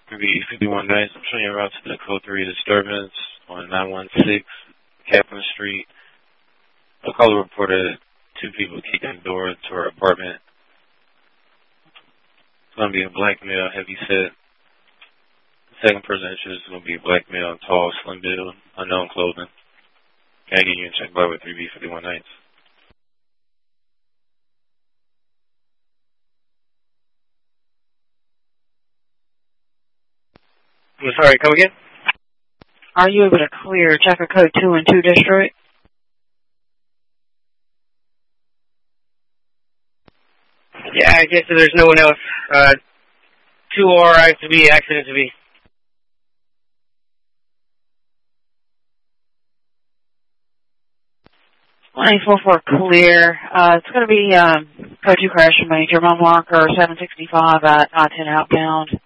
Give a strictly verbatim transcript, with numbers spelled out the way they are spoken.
three B fifty-one Nights. I'm showing you a route to the code three disturbance on nine one six Kaplan Street. A caller reported two people kicking the door to her apartment. It's going to be a black male, heavy set. The second person interested is going to be a black male, tall, slim build, unknown clothing. Can I get you in check by with three B fifty-one Nights? I'm sorry, come again? Are you able to clear checker code two and two Detroit? Yeah, I guess there's no one else. Uh, two R I to be, accident to be. one eight four four clear. Uh, it's going to be um, code two crash major, mile marker seven sixty-five at I ten outbound.